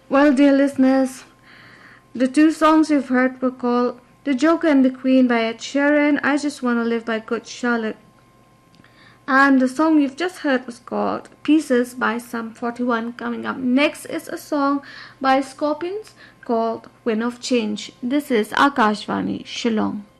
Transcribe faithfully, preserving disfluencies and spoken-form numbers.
Well, dear listeners, the two songs you've heard were called The Joker and the Queen by Ed Sheeran, I Just Wanna Live by Good Charlotte. And the song you've just heard was called Pieces by Sum forty-one. Coming up next is a song by Scorpions called Wind of Change. This is Akashvani Shillong.